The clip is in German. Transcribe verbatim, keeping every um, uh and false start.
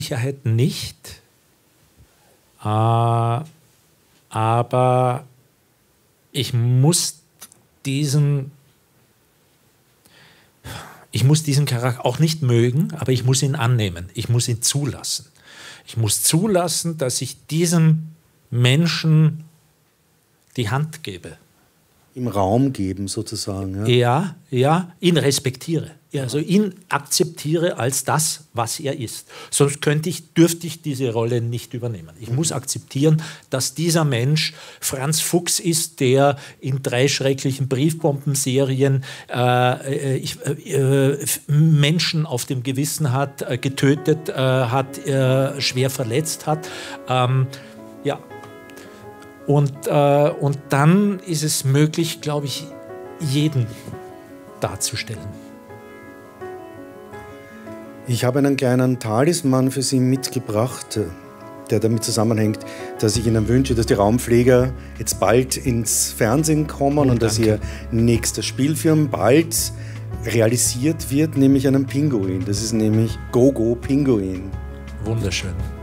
Sicherheit nicht, äh, aber ich muss diesen, ich muss diesen Charakter auch nicht mögen, aber ich muss ihn annehmen, ich muss ihn zulassen. Ich muss zulassen, dass ich diesem Menschen die Hand gebe. Im Raum geben sozusagen. Ja, ja, ja, ihn respektiere. Ja, also ihn akzeptiere als das, was er ist. Sonst könnte ich, dürfte ich diese Rolle nicht übernehmen. Ich mhm. muss akzeptieren, dass dieser Mensch Franz Fuchs ist, der in drei schrecklichen Briefbombenserien äh, äh, äh, Menschen auf dem Gewissen hat, äh, getötet äh, hat, äh, schwer verletzt hat. Ähm, ja. Und, äh, und dann ist es möglich, glaube ich, jeden darzustellen. Ich habe einen kleinen Talisman für Sie mitgebracht, der damit zusammenhängt, dass ich Ihnen wünsche, dass die Raumpfleger jetzt bald ins Fernsehen kommen oh, und dass Ihr nächster Spielfilm bald realisiert wird, nämlich einen Pinguin. Das ist nämlich Gogo Pinguin. Wunderschön.